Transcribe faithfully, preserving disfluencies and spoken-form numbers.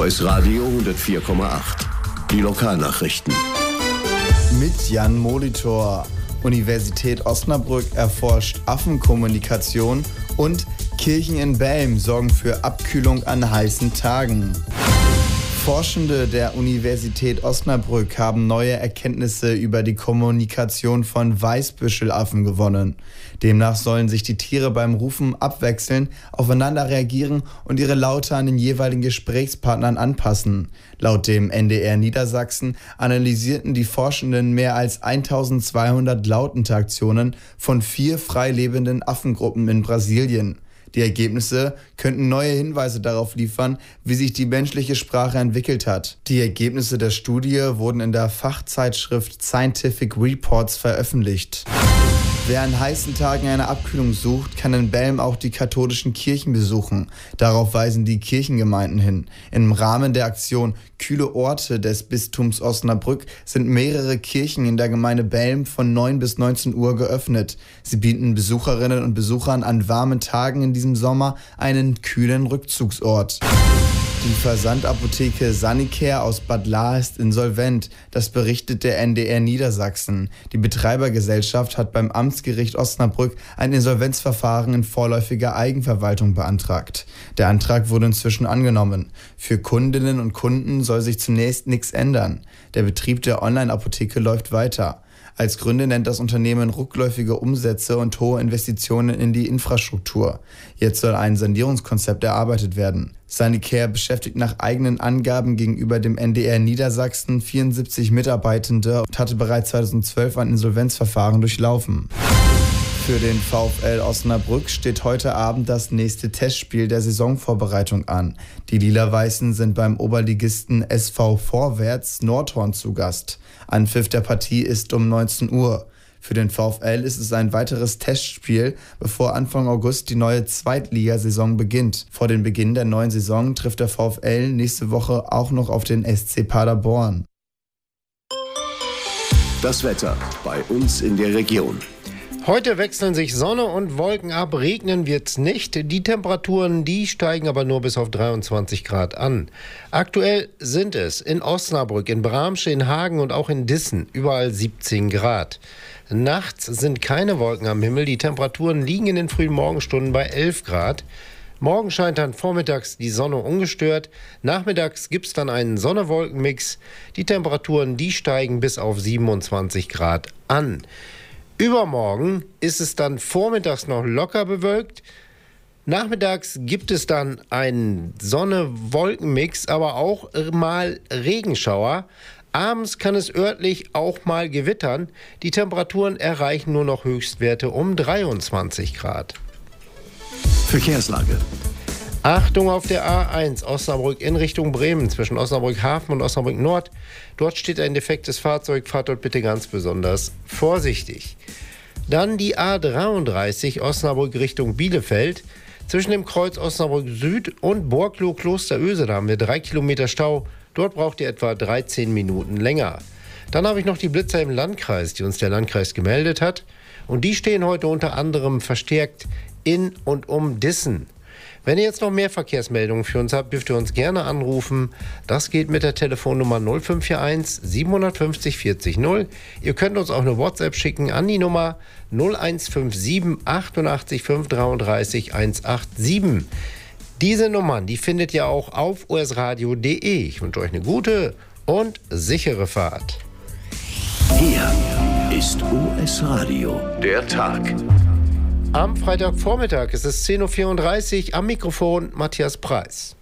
S Radio hundertvier Komma acht. Die Lokalnachrichten. Mit Jan Molitor. Universität Osnabrück erforscht Affenkommunikation und Kirchen in Belm sorgen für Abkühlung an heißen Tagen. Forschende der Universität Osnabrück haben neue Erkenntnisse über die Kommunikation von Weißbüschelaffen gewonnen. Demnach sollen sich die Tiere beim Rufen abwechseln, aufeinander reagieren und ihre Laute an den jeweiligen Gesprächspartnern anpassen. Laut dem N D R Niedersachsen analysierten die Forschenden mehr als eintausendzweihundert Lautinteraktionen von vier frei lebenden Affengruppen in Brasilien. Die Ergebnisse könnten neue Hinweise darauf liefern, wie sich die menschliche Sprache entwickelt hat. Die Ergebnisse der Studie wurden in der Fachzeitschrift Scientific Reports veröffentlicht. Wer an heißen Tagen eine Abkühlung sucht, kann in Belm auch die katholischen Kirchen besuchen. Darauf weisen die Kirchengemeinden hin. Im Rahmen der Aktion Kühle Orte des Bistums Osnabrück sind mehrere Kirchen in der Gemeinde Belm von neun bis neunzehn Uhr geöffnet. Sie bieten Besucherinnen und Besuchern an warmen Tagen in diesem Sommer einen kühlen Rückzugsort. Die Versandapotheke Sanicare aus Bad Lahr ist insolvent. Das berichtet der N D R Niedersachsen. Die Betreibergesellschaft hat beim Amtsgericht Osnabrück ein Insolvenzverfahren in vorläufiger Eigenverwaltung beantragt. Der Antrag wurde inzwischen angenommen. Für Kundinnen und Kunden soll sich zunächst nichts ändern. Der Betrieb der Online-Apotheke läuft weiter. Als Gründe nennt das Unternehmen rückläufige Umsätze und hohe Investitionen in die Infrastruktur. Jetzt soll ein Sanierungskonzept erarbeitet werden. Sanicare beschäftigt nach eigenen Angaben gegenüber dem N D R Niedersachsen vierundsiebzig Mitarbeitende und hatte bereits zweitausendzwölf ein Insolvenzverfahren durchlaufen. Für den VfL Osnabrück steht heute Abend das nächste Testspiel der Saisonvorbereitung an. Die Lila-Weißen sind beim Oberligisten S V Vorwärts Nordhorn zu Gast. Anpfiff der Partie ist um neunzehn Uhr. Für den VfL ist es ein weiteres Testspiel, bevor Anfang August die neue Zweitligasaison beginnt. Vor dem Beginn der neuen Saison trifft der VfL nächste Woche auch noch auf den S C Paderborn. Das Wetter bei uns in der Region. Heute wechseln sich Sonne und Wolken ab, regnen wird's nicht. Die Temperaturen, die steigen aber nur bis auf dreiundzwanzig Grad an. Aktuell sind es in Osnabrück, in Bramsche, in Hagen und auch in Dissen überall siebzehn Grad. Nachts sind keine Wolken am Himmel, die Temperaturen liegen in den frühen Morgenstunden bei elf Grad. Morgen scheint dann vormittags die Sonne ungestört. Nachmittags gibt's dann einen Sonne-Wolken-Mix. Die Temperaturen, die steigen bis auf siebenundzwanzig Grad an. Übermorgen ist es dann vormittags noch locker bewölkt. Nachmittags gibt es dann einen Sonne-Wolken-Mix, aber auch mal Regenschauer. Abends kann es örtlich auch mal gewittern. Die Temperaturen erreichen nur noch Höchstwerte um dreiundzwanzig Grad. Verkehrslage. Achtung auf der A eins Osnabrück in Richtung Bremen zwischen Osnabrück Hafen und Osnabrück Nord. Dort steht ein defektes Fahrzeug. Fahrt dort bitte ganz besonders vorsichtig. Dann die A dreiunddreißig Osnabrück Richtung Bielefeld. Zwischen dem Kreuz Osnabrück Süd und Borkloh Klosteröse, da haben wir drei Kilometer Stau. Dort braucht ihr etwa dreizehn Minuten länger. Dann habe ich noch die Blitzer im Landkreis, die uns der Landkreis gemeldet hat. Und die stehen heute unter anderem verstärkt in und um Dissen. Wenn ihr jetzt noch mehr Verkehrsmeldungen für uns habt, dürft ihr uns gerne anrufen. Das geht mit der Telefonnummer null fünf vier eins sieben fünf null vierzig null. Ihr könnt uns auch eine WhatsApp schicken an die Nummer null eins fünf sieben achtundachtzig fünf dreiunddreißig hundertsiebenundachtzig. Diese Nummern, die findet ihr auch auf o s radio punkt d e. Ich wünsche euch eine gute und sichere Fahrt. Hier ist O S Radio, der Tag. Am Freitagvormittag ist es zehn Uhr vierunddreißig, am Mikrofon Matthias Preis.